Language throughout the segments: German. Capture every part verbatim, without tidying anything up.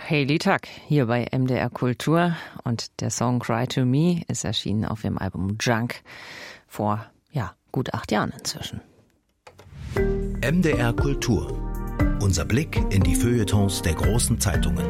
Hayley Tuck hier bei M D R Kultur und der Song Cry to Me ist erschienen auf ihrem Album Junk vor, ja, gut acht Jahren inzwischen. M D R Kultur. Unser Blick in die Feuilletons der großen Zeitungen.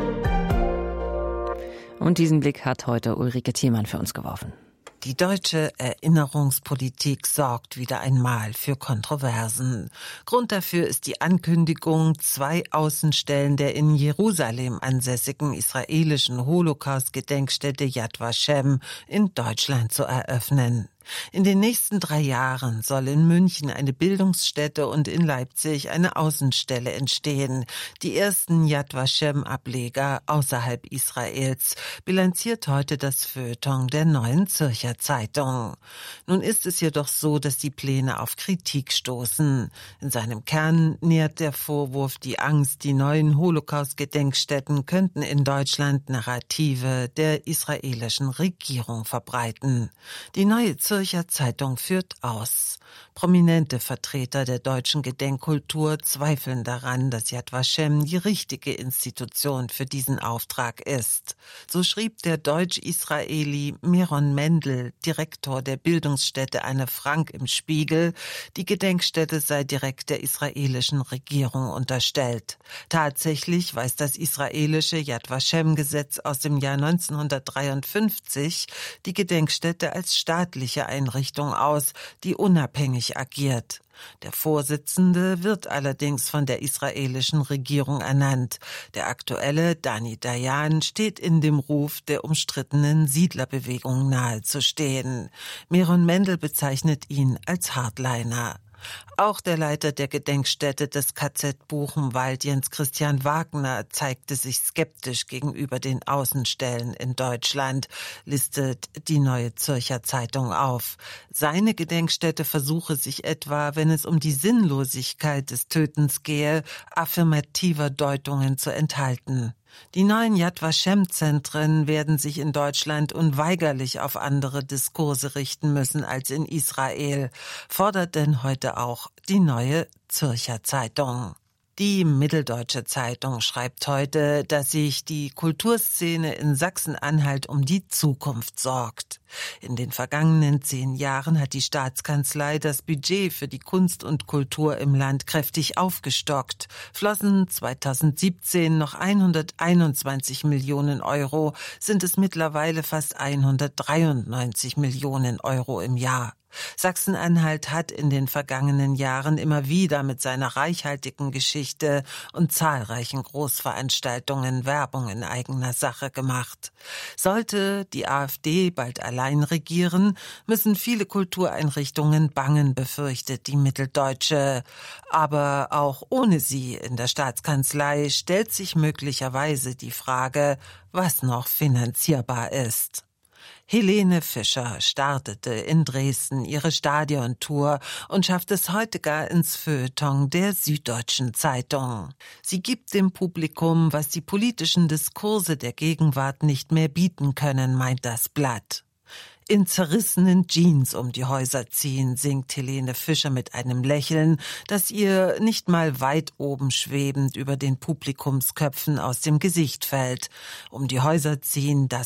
Und diesen Blick hat heute Ulrike Thiemann für uns geworfen. Die deutsche Erinnerungspolitik sorgt wieder einmal für Kontroversen. Grund dafür ist die Ankündigung, zwei Außenstellen der in Jerusalem ansässigen israelischen Holocaust-Gedenkstätte Yad Vashem in Deutschland zu eröffnen. In den nächsten drei Jahren soll in München eine Bildungsstätte und in Leipzig eine Außenstelle entstehen. Die ersten Yad Vashem-Ableger außerhalb Israels, bilanziert heute das Feuilleton der Neuen Zürcher Zeitung. Nun ist es jedoch so, dass die Pläne auf Kritik stoßen. In seinem Kern nährt der Vorwurf die Angst, die neuen Holocaust-Gedenkstätten könnten in Deutschland Narrative der israelischen Regierung verbreiten. Die Neue Zürcher Zeitung führt aus. Prominente Vertreter der deutschen Gedenkkultur zweifeln daran, dass Yad Vashem die richtige Institution für diesen Auftrag ist. So schrieb der Deutsch-Israeli Meron Mendel, Direktor der Bildungsstätte Anne Frank im Spiegel, die Gedenkstätte sei direkt der israelischen Regierung unterstellt. Tatsächlich weist das israelische Yad Vashem-Gesetz aus dem Jahr neunzehnhundertdreiundfünfzig die Gedenkstätte als staatliche Einrichtung aus, die unabhängig agiert. Der Vorsitzende wird allerdings von der israelischen Regierung ernannt. Der aktuelle Dani Dayan steht in dem Ruf, der umstrittenen Siedlerbewegung nahezustehen. Meron Mendel bezeichnet ihn als Hardliner. Auch der Leiter der Gedenkstätte des K Z Buchenwald, Jens Christian Wagner, zeigte sich skeptisch gegenüber den Außenstellen in Deutschland, listet die Neue Zürcher Zeitung auf. Seine Gedenkstätte versuche sich etwa, wenn es um die Sinnlosigkeit des Tötens gehe, affirmativer Deutungen zu enthalten. Die neuen Yad Vashem-Zentren werden sich in Deutschland unweigerlich auf andere Diskurse richten müssen als in Israel, fordert denn heute auch die Neue Zürcher Zeitung. Die Mitteldeutsche Zeitung schreibt heute, dass sich die Kulturszene in Sachsen-Anhalt um die Zukunft sorgt. In den vergangenen zehn Jahren hat die Staatskanzlei das Budget für die Kunst und Kultur im Land kräftig aufgestockt. Flossen zweitausendsiebzehn noch hunderteinundzwanzig Millionen Euro, sind es mittlerweile fast hundertdreiundneunzig Millionen Euro im Jahr. Sachsen-Anhalt hat in den vergangenen Jahren immer wieder mit seiner reichhaltigen Geschichte und zahlreichen Großveranstaltungen Werbung in eigener Sache gemacht. Sollte die AfD bald allein regieren, müssen viele Kultureinrichtungen bangen, befürchtet die Mitteldeutsche. Aber auch ohne sie in der Staatskanzlei stellt sich möglicherweise die Frage, was noch finanzierbar ist. Helene Fischer startete in Dresden ihre Stadiontour und schafft es heute gar ins Feuilleton der Süddeutschen Zeitung. Sie gibt dem Publikum, was die politischen Diskurse der Gegenwart nicht mehr bieten können, meint das Blatt. In zerrissenen Jeans um die Häuser ziehen, singt Helene Fischer mit einem Lächeln, das ihr nicht mal weit oben schwebend über den Publikumsköpfen aus dem Gesicht fällt. Um die Häuser ziehen, das